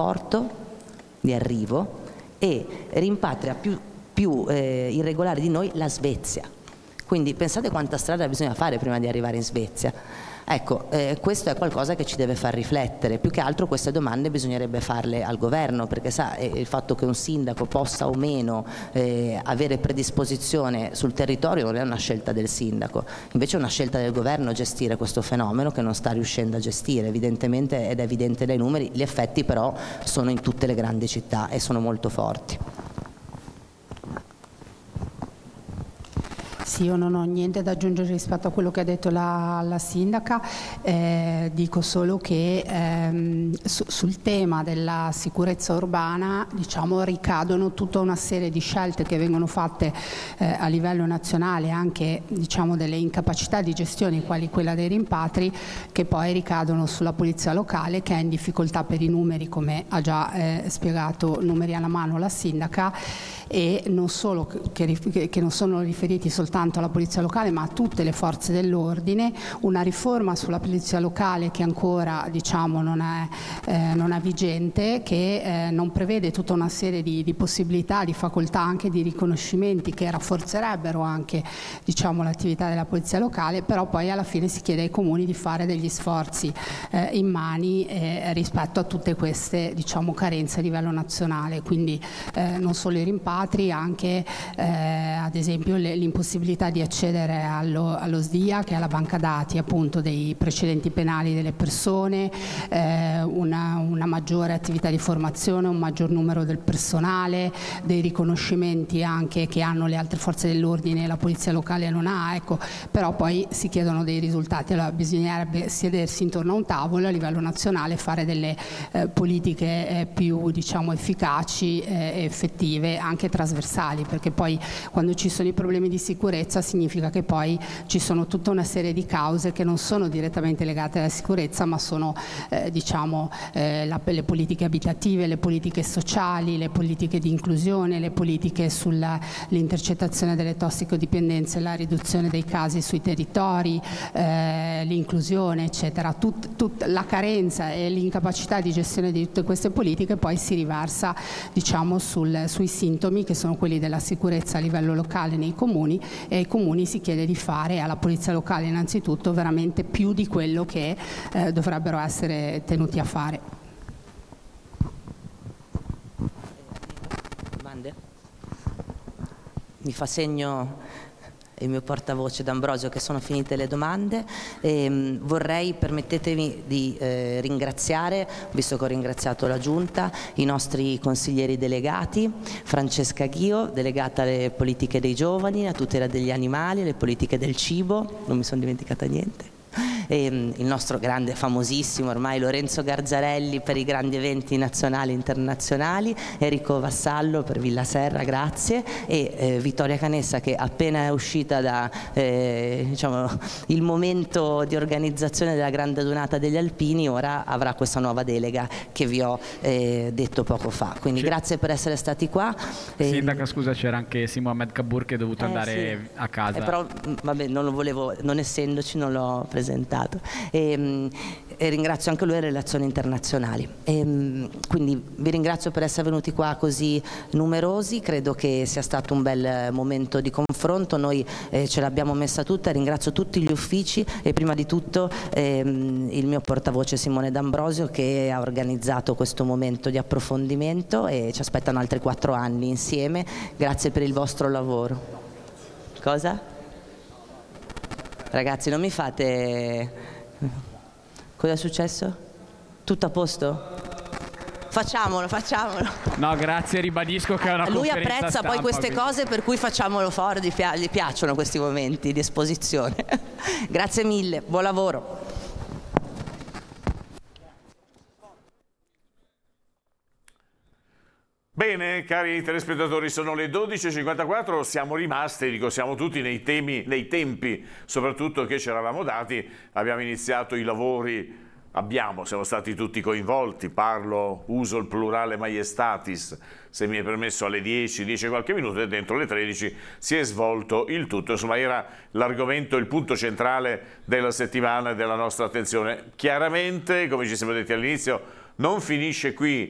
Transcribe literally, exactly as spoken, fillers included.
porto di arrivo e rimpatria più, più eh, irregolare di noi la Svezia. Quindi pensate quanta strada bisogna fare prima di arrivare in Svezia. Ecco, eh, questo è qualcosa che ci deve far riflettere. Più che altro queste domande bisognerebbe farle al governo, perché sa, eh, il fatto che un sindaco possa o meno eh, avere predisposizione sul territorio non è una scelta del sindaco, invece è una scelta del governo gestire questo fenomeno che non sta riuscendo a gestire, evidentemente, ed è evidente dai numeri. Gli effetti però sono in tutte le grandi città e sono molto forti. Sì, io non ho niente da aggiungere rispetto a quello che ha detto la, la sindaca, eh, dico solo che ehm, su, sul tema della sicurezza urbana, diciamo, ricadono tutta una serie di scelte che vengono fatte eh, a livello nazionale, anche, diciamo, delle incapacità di gestione quali quella dei rimpatri, che poi ricadono sulla polizia locale, che è in difficoltà per i numeri, come ha già eh, spiegato numeri alla mano la sindaca, e non solo che, che non sono riferiti soltanto alla polizia locale ma a tutte le forze dell'ordine. Una riforma sulla polizia locale che ancora, diciamo, non è, eh, non è vigente, che eh, non prevede tutta una serie di, di possibilità, di facoltà, anche di riconoscimenti che rafforzerebbero anche, diciamo, l'attività della polizia locale, però poi alla fine si chiede ai comuni di fare degli sforzi eh, immani eh, rispetto a tutte queste, diciamo, carenze a livello nazionale. Quindi eh, non solo i rimpatri, anche eh, ad esempio l'impossibilità di accedere allo, allo S D I A, che è la banca dati appunto dei precedenti penali delle persone, eh, una, una maggiore attività di formazione, un maggior numero del personale, dei riconoscimenti anche che hanno le altre forze dell'ordine e la polizia locale non ha, ecco. Però poi si chiedono dei risultati. Allora bisognerebbe sedersi intorno a un tavolo a livello nazionale e fare delle eh, politiche eh, più, diciamo, efficaci eh, e effettive, anche trasversali, perché poi quando ci sono i problemi di sicurezza significa che poi ci sono tutta una serie di cause che non sono direttamente legate alla sicurezza, ma sono eh, diciamo eh, la, le politiche abitative, le politiche sociali, le politiche di inclusione, le politiche sull'intercettazione delle tossicodipendenze, la riduzione dei casi sui territori, eh, l'inclusione, eccetera. Tut, tut, la carenza e l'incapacità di gestione di tutte queste politiche poi si riversa, diciamo, sul, sui sintomi, che sono quelli della sicurezza a livello locale nei comuni, e ai comuni si chiede di fare, alla polizia locale innanzitutto, veramente più di quello che eh, dovrebbero essere tenuti a fare. Domande? Mi fa segno il mio portavoce D'Ambrosio che sono finite le domande. E vorrei, permettetemi di eh, ringraziare, visto che ho ringraziato la Giunta, i nostri consiglieri delegati, Francesca Ghio, delegata alle politiche dei giovani, a tutela degli animali, alle politiche del cibo, non mi sono dimenticata niente. E il nostro grande, famosissimo ormai Lorenzo Garzarelli per i grandi eventi nazionali e internazionali, Enrico Vassallo per Villa Serra, grazie, e eh, Vittoria Canessa, che appena è uscita da eh, diciamo, il momento di organizzazione della grande adunata degli alpini, ora avrà questa nuova delega che vi ho eh, detto poco fa. Quindi grazie per essere stati qua. Sindaca, scusa, c'era anche Simohamed Kabur che è dovuto eh, andare sì. a casa. Eh, però vabbè, non lo volevo, non essendoci non l'ho presentato. E, e ringrazio anche lui le relazioni internazionali. E, quindi vi ringrazio per essere venuti qua così numerosi, credo che sia stato un bel momento di confronto, noi eh, ce l'abbiamo messa tutta, ringrazio tutti gli uffici e prima di tutto ehm, il mio portavoce Simone D'Ambrosio, che ha organizzato questo momento di approfondimento, e ci aspettano altri quattro anni insieme. Grazie per il vostro lavoro. Cosa? Ragazzi, non mi fate... Cosa è successo? Tutto a posto? Facciamolo, facciamolo. No, grazie, ribadisco che è una Lui conferenza apprezza stampa, poi queste quindi. cose, per cui facciamolo fuori, gli, pi gli piacciono questi momenti di esposizione. Grazie mille, buon lavoro. Bene, cari telespettatori, sono le dodici e cinquantaquattro, siamo rimasti, dico siamo tutti nei temi, nei tempi soprattutto che ci eravamo dati, abbiamo iniziato i lavori, abbiamo, siamo stati tutti coinvolti, parlo, uso il plurale maiestatis, se mi è permesso alle dieci, dieci e qualche minuto, e dentro le tredici si è svolto il tutto, insomma era l'argomento, il punto centrale della settimana e della nostra attenzione. Chiaramente, come ci siamo detti all'inizio, non finisce qui